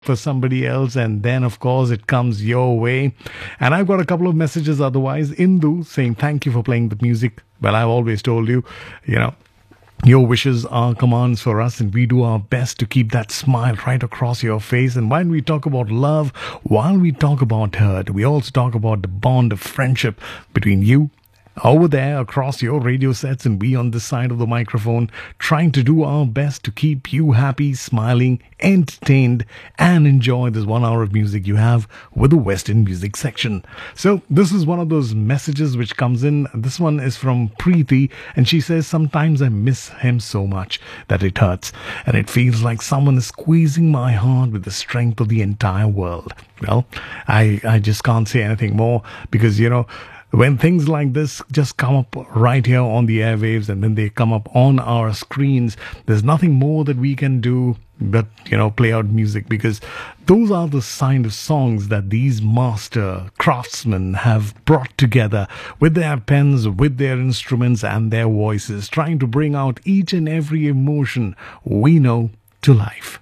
for somebody else, and then of course it comes your way. And I've got a couple of messages otherwise. Indu saying thank you for playing the music. Well, I've always told you, you know, your wishes are commands for us, and we do our best to keep that smile right across your face. And while we talk about love, while we talk about hurt, we also talk about the bond of friendship between you over there across your radio sets and we on this side of the microphone, trying to do our best to keep you happy, smiling, entertained, and enjoy this 1 hour of music you have with the Western music section. So this is one of those messages which comes in. This one is from Preeti, and she says, sometimes I miss him so much that it hurts, and it feels like someone is squeezing my heart with the strength of the entire world. Well, I just can't say anything more, because, you know, when things like this just come up right here on the airwaves and then they come up on our screens, there's nothing more that we can do but, you know, play out music, because those are the kind of songs that these master craftsmen have brought together with their pens, with their instruments and their voices, trying to bring out each and every emotion we know to life.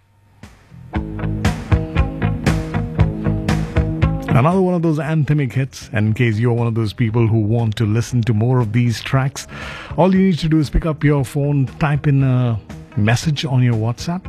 Another one of those anthemic hits, and in case you're one of those people who want to listen to more of these tracks, all you need to do is pick up your phone, type in a message on your WhatsApp.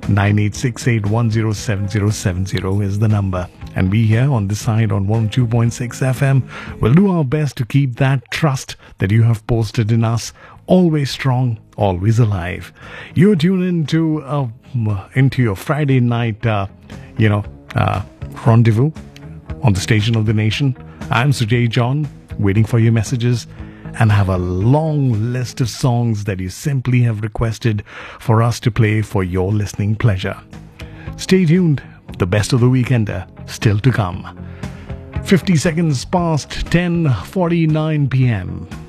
9868107070 is the number. And we here on this side on 102.6 FM will do our best to keep that trust that you have posted in us always strong, always alive. You're tuned into your Friday night, rendezvous on the station of the nation. I'm Sujay John, waiting for your messages, and have a long list of songs that you simply have requested for us to play for your listening pleasure. Stay tuned, the best of the weekender still to come. 50 seconds past 10:49 p.m.